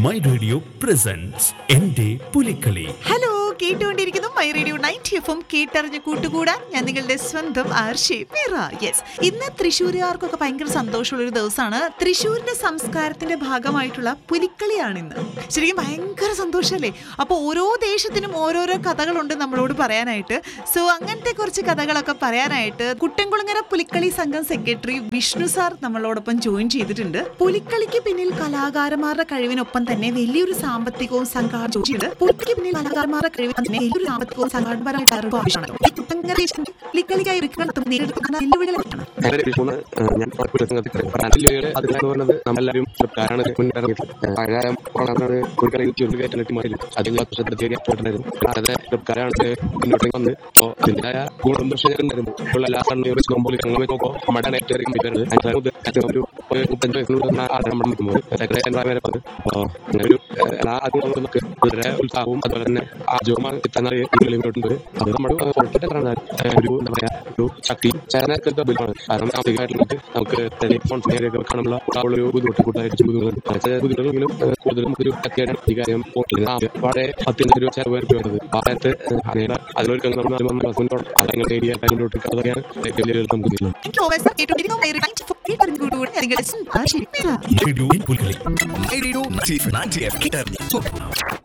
My radio presence എന്റെ Pulikali. Hello, കേട്ടുകൊണ്ടിരിക്കുന്നു my radio 90 FM. കേട്ടറിഞ്ഞ് കൂട്ടുകൂടാൻ ഞാൻ നിങ്ങളുടെ സ്വന്തം ആർഷി മീറ. യെസ്, ഇന്ന് തൃശ്ശൂരുകാർക്കൊക്കെ ഭയങ്കര സന്തോഷമുള്ളൊരു ദിവസമാണ്. തൃശ്ശൂരിന്റെ സംസ്കാരത്തിന്റെ ഭാഗമായിട്ടുള്ള പുലിക്കളിയാണ് ഇന്ന്. ശരിക്കും ഭയങ്കര സന്തോഷമല്ലേ? അപ്പോൾ ഓരോ ദേശത്തിനും ഓരോരോ കഥകളുണ്ട് നമ്മളോട് പറയാനായിട്ട്. സോ അങ്ങനത്തെ കുറച്ച് കഥകളൊക്കെ പറയാനായിട്ട് കുട്ടൻകുളങ്ങര പുലിക്കളി സംഘം സെക്രട്ടറി വിഷ്ണു സാർ നമ്മളോടൊപ്പം ജോയിൻ ചെയ്തിട്ടുണ്ട്. പുലിക്കളിക്ക് പിന്നിൽ കലാകാരന്മാരുടെ കഴിവിനൊപ്പം തന്നെ വലിയൊരു സാമ്പത്തികവും സംഘാടനമുണ്ട്. പുലിക്ക് പിന്നിൽ കലാകാരന്മാരുടെ കഴിവിന് തന്നെ വലിയൊരു സാമ്പത്തികവും സംഘാടനപരമായ ആവശ്യമാണല്ലോ. പുലിക്കളിക്കായി നേരിടുന്ന വെല്ലുവിളികളാണ്. ഞാൻ നമ്മളെല്ലാവരും ഉത്സാഹവും അതുപോലെ തന്നെ ആജവുമാണ് എത്താനായി അത് നമ്മൾ എന്താ പറയാ ഒരു ശക്തി ചേരാനൊക്കെ ആണ്. കാരണം സാമ്പത്തികമായിട്ടുള്ളത് നമുക്ക് ടെലിഫോൺ കാണുമ്പോൾ ഒരു ബുദ്ധിമുട്ട് ബുദ്ധിമുട്ടുകളെങ്കിലും കൂടുതലും ഒരു ശക്തിയായിട്ടാണ് ഈ കാര്യം വളരെ അത്യന്തം ഒരു ചെലവ് വരുന്നത്. ഭാരത്ത് അതിലൊരുക്കം അതങ്ങനെ ഏരിയ കാര്യങ്ങളോട്ട് അതൊക്കെയാണ് റേഡിയോ പുലിക്കളി.